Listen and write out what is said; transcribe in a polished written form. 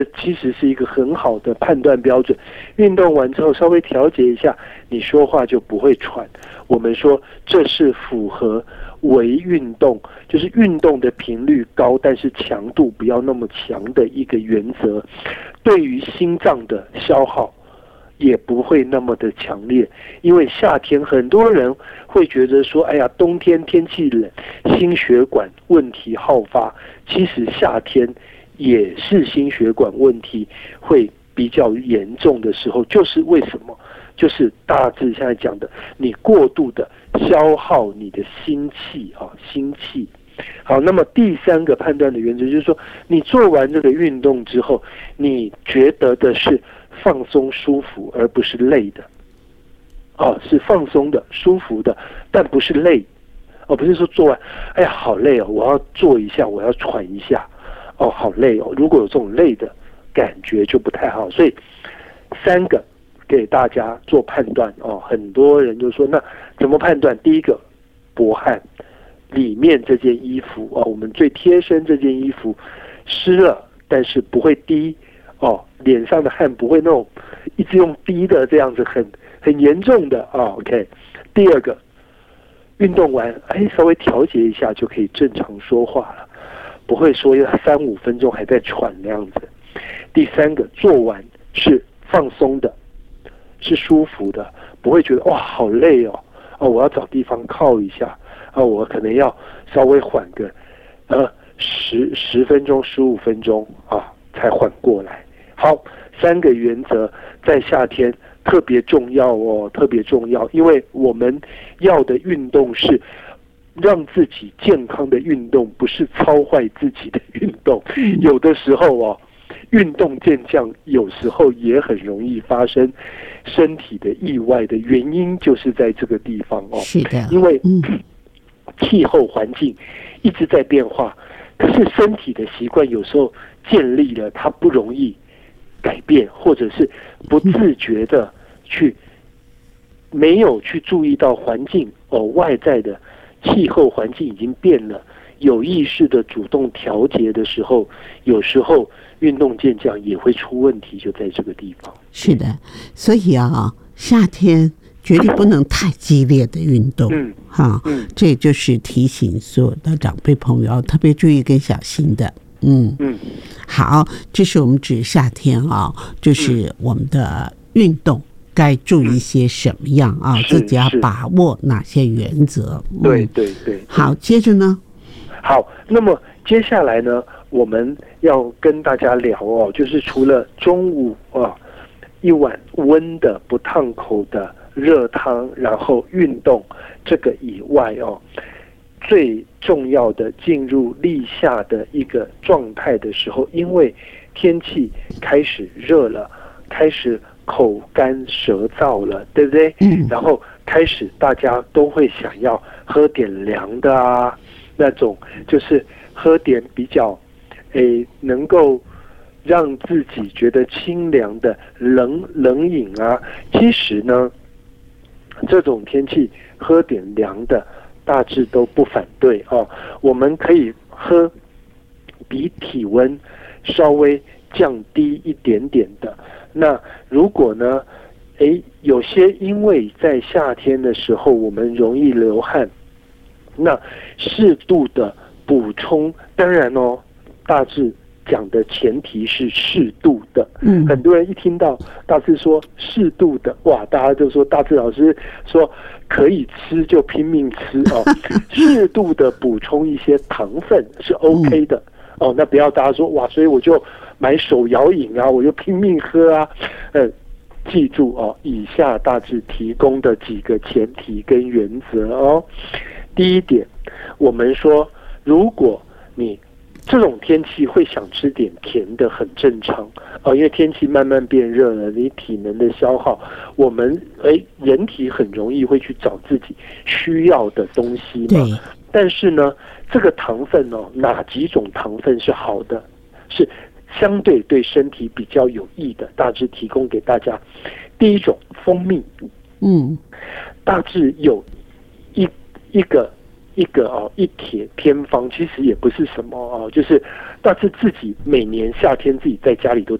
其实是一个很好的判断标准。运动完之后稍微调节一下，你说话就不会喘。我们说这是符合微运动，就是运动的频率高，但是强度不要那么强的一个原则。对于心脏的消耗也不会那么的强烈，因为夏天很多人会觉得说，哎呀，冬天天气冷，心血管问题好发。其实夏天也是心血管问题会比较严重的时候，就是为什么？就是大致现在讲的，你过度的消耗你的心气啊，心气。好，那么第三个判断的原则就是说，你做完这个运动之后，你觉得的是放松舒服，而不是累的。哦，是放松的、舒服的，但不是累。哦，不是说做完，哎呀，好累哦，我要坐一下，我要喘一下。哦，好累哦。如果有这种累的感觉就不太好。所以三个给大家做判断哦。很多人就说，那怎么判断？第一个，薄汗。里面这件衣服哦，我们最贴身这件衣服湿了，但是不会滴哦，脸上的汗不会那种一直用滴的这样子很严重的啊。OK， 第二个，运动完稍微调节一下就可以正常说话了，不会说要3-5分钟还在喘那样子。第三个，做完是放松的，是舒服的，不会觉得哇好累哦，我要找地方靠一下。我可能要稍微缓个10分钟、15分钟才缓过来。好，3个原则在夏天特别重要哦，特别重要，因为我们要的运动是让自己健康的运动，不是操坏自己的运动。有的时候运动健将有时候也很容易发生身体的意外的原因，就是在这个地方哦。 是的， 因为气候环境一直在变化，可是身体的习惯有时候建立了，它不容易改变，或者是不自觉的没有去注意到环境外在的气候环境已经变了，有意识的主动调节的时候，有时候运动健将也会出问题，就在这个地方。 是的，所以夏天绝对不能太激烈的运动，这就是提醒所有的长辈朋友要特别注意跟小心的。好，这是我们指夏天就是我们的运动该注意些什么样自己要把握哪些原则。 对。 好，接着呢？ 好，那么接下来呢，我们要跟大家聊就是除了中午一碗温的不烫口的热汤，然后运动这个以外最重要的进入立夏的一个状态的时候，因为天气开始热了，开始口干舌燥了，对不对？然后开始大家都会想要喝点凉的那种就是喝点比较能够让自己觉得清凉的冷饮其实呢，这种天气喝点凉的大致都不反对我们可以喝比体温稍微降低一点点的。那如果呢有些因为在夏天的时候我们容易流汗，那适度的补充，当然大致讲的前提是适度的。很多人一听到大致说适度的，哇，大家就说大致老师说可以吃就拼命吃适度的补充一些糖分是 OK 的那不要大家说哇，所以我就买手摇饮我就拼命喝记住以下大致提供的几个前提跟原则第一点，我们说如果你这种天气会想吃点甜的很正常因为天气慢慢变热了，你体能的消耗，我们人体很容易会去找自己需要的东西嘛。但是呢，这个糖分哪几种糖分是好的，是相对对身体比较有益的，大致提供给大家。第一种，蜂蜜，大致有一个一个一帖偏方，其实也不是什么就是但是自己每年夏天自己在家里都